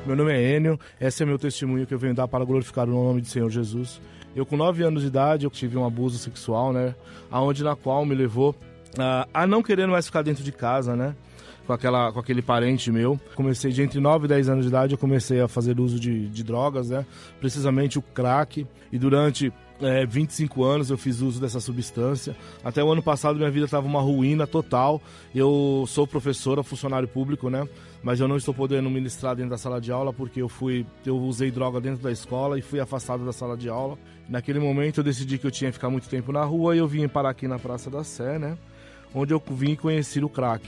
Meu nome é Enio, esse é meu testemunho que eu venho dar para glorificar o nome do Senhor Jesus. Eu, com 9 anos de idade, eu tive um abuso sexual, né? Na qual me levou a não querer mais ficar dentro de casa, né? Com aquele parente meu. Comecei de entre 9 e 10 anos de idade, eu comecei a fazer uso de drogas, né? Precisamente o crack. E durante 25 anos eu fiz uso dessa substância. Até o ano passado minha vida estava uma ruína total. Eu sou professora, funcionário público, né? Mas eu não estou podendo ministrar dentro da sala de aula porque eu usei droga dentro da escola e fui afastado da sala de aula. Naquele momento eu decidi que eu tinha que ficar muito tempo na rua e eu vim parar aqui na Praça da Sé, né? Onde eu vim conhecer o crack.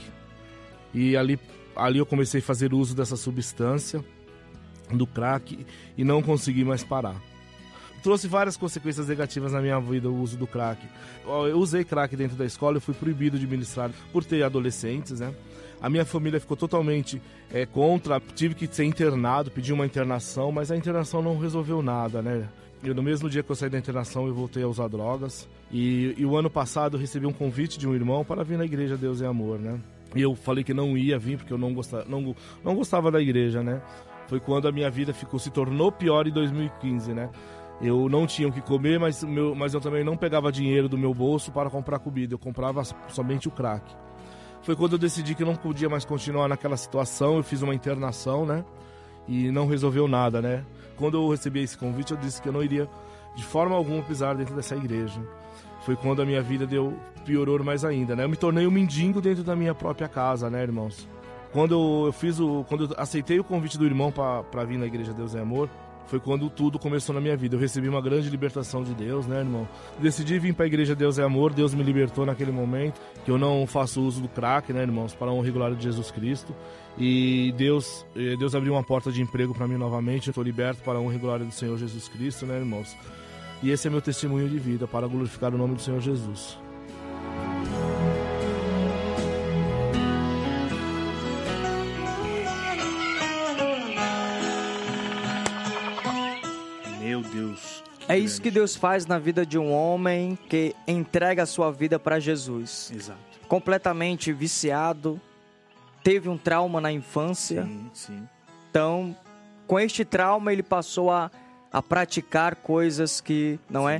E ali eu comecei a fazer uso dessa substância, do crack, e não consegui mais parar. Trouxe várias consequências negativas na minha vida o uso do crack. Eu usei crack dentro da escola, eu fui proibido de ministrar por ter adolescentes, né? A minha família ficou totalmente contra, tive que ser internado, pedi uma internação, mas a internação não resolveu nada, né? No mesmo dia que eu saí da internação, eu voltei a usar drogas. E o ano passado eu recebi um convite de um irmão para vir na igreja Deus é Amor, né? E eu falei que não ia vir porque eu não gostava da igreja, né? Foi quando a minha vida se tornou pior em 2015, né? Eu não tinha o que comer, mas eu também não pegava dinheiro do meu bolso para comprar comida. Eu comprava somente o crack. Foi quando eu decidi que eu não podia mais continuar naquela situação. Eu fiz uma internação, né? E não resolveu nada, né? Quando eu recebi esse convite, eu disse que eu não iria de forma alguma pisar dentro dessa igreja. Foi quando a minha vida piorou mais ainda, né? Eu me tornei um mendigo dentro da minha própria casa, né, irmãos? Quando eu aceitei o convite do irmão para vir na igreja Deus é Amor, foi quando tudo começou na minha vida. Eu recebi uma grande libertação de Deus, né, irmão? Decidi vir para a igreja Deus é Amor, Deus me libertou naquele momento, que eu não faço uso do crack, né, irmãos, para a honra e glória de Jesus Cristo. E Deus abriu uma porta de emprego para mim novamente. Eu estou liberto para a honra e glória do Senhor Jesus Cristo, né, irmãos? E esse é meu testemunho de vida, para glorificar o nome do Senhor Jesus. Meu Deus. É isso que Deus faz na vida de um homem que entrega a sua vida para Jesus. Exato. Completamente viciado, teve um trauma na infância. Sim. Então, com este trauma, ele passou a praticar coisas que,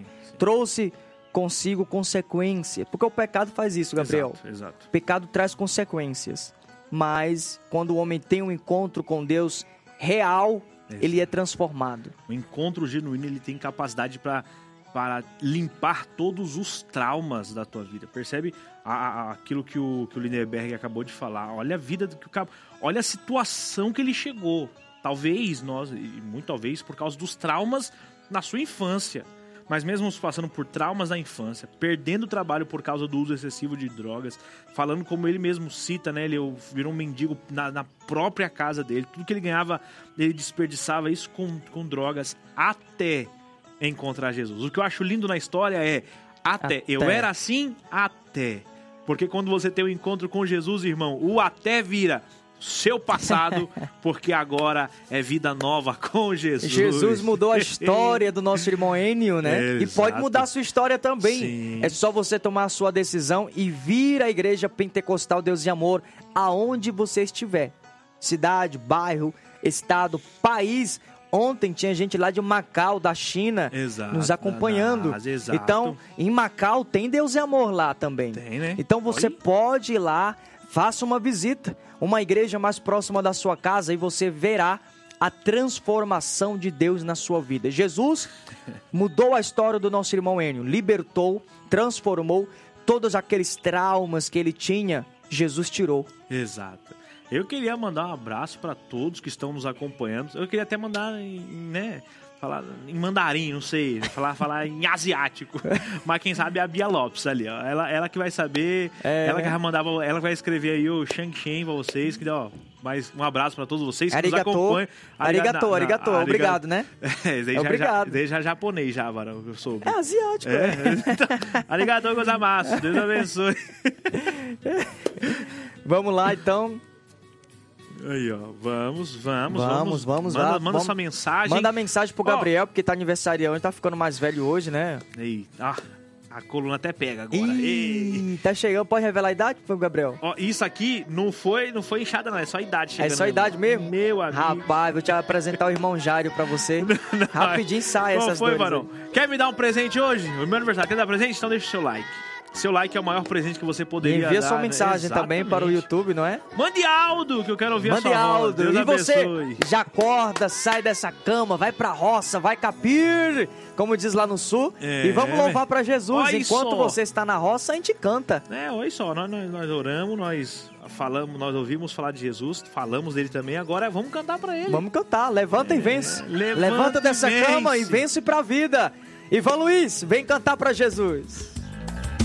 trouxe consigo consequência. Porque o pecado faz isso, Gabriel. Exato. O pecado traz consequências. Mas, quando o homem tem um encontro com Deus real, ele é transformado. O encontro genuíno, ele tem capacidade para limpar todos os traumas da tua vida. Percebe aquilo que o Lindenberg acabou de falar? Olha a vida do que o cara... Olha a situação que ele chegou. Talvez muito talvez, por causa dos traumas na sua infância. Mas mesmo passando por traumas na infância, perdendo o trabalho por causa do uso excessivo de drogas, falando como ele mesmo cita, né? Ele virou um mendigo na própria casa dele. Tudo que ele ganhava, ele desperdiçava isso com drogas até encontrar Jesus. O que eu acho lindo na história é até. Eu era assim até. Porque quando você tem um encontro com Jesus, irmão, o até vira seu passado, porque agora é vida nova com Jesus. Jesus mudou a história do nosso irmão Enio, né? E pode mudar a sua história também. Sim. É só você tomar a sua decisão e vir à Igreja Pentecostal Deus de Amor aonde você estiver. Cidade, bairro, estado, país. Ontem tinha gente lá de Macau, da China, nos acompanhando. Então, em Macau tem Deus e Amor lá também. Tem, né? Então você pode ir lá, faça uma visita, uma igreja mais próxima da sua casa e você verá a transformação de Deus na sua vida. Jesus mudou a história do nosso irmão Enio, libertou, transformou todos aqueles traumas que ele tinha, Jesus tirou. Exato. Eu queria mandar um abraço para todos que estão nos acompanhando. Eu queria até mandar, falar em mandarim, não sei, falar em asiático. Mas quem sabe é a Bia Lopes ali, ó. Ela que vai saber, ela que vai mandar, ela vai escrever aí o Shang-Shen pra vocês, que ó, mais um abraço para todos vocês que nos acompanham. Arigato, obrigado, né? Obrigado. Já japonês já, varão, eu soube. É asiático, Arigato gozaimasu, Deus abençoe. Vamos lá, então. Aí, ó, vamos lá. Manda sua mensagem. Manda a mensagem pro Gabriel, porque tá aniversariando, tá ficando mais velho hoje, né? Aí, A coluna até pega agora. Ih, tá chegando. Pode revelar a idade, Gabriel? Ó, isso aqui não foi inchada, não. É só a idade chegando. É só a idade mesmo? Meu amigo. Rapaz, vou te apresentar o irmão Jário pra você. Rapidinho sai essas Qual foi, dores Varão? aí. Quer me dar um presente hoje? O meu aniversário. Quer dar presente? Então deixa o seu like. Seu like é o maior presente que você poderia dar. Envia sua mensagem também para o YouTube, não é? Mande Aldo, que eu quero ouvir a sua voz. Aldo. Deus E você abençoe. já acorda, sai dessa cama, vai pra roça, vai capir, como diz lá no sul. E vamos louvar pra Jesus. Olha Enquanto só. você está na roça, a gente canta. Olha só, nós oramos, nós falamos, nós ouvimos falar de Jesus, falamos dele também, agora vamos cantar pra ele. Vamos cantar, levanta e vence. Levanta Levanta e dessa vence. cama e vence pra vida. Ivan Luiz, vem cantar pra Jesus.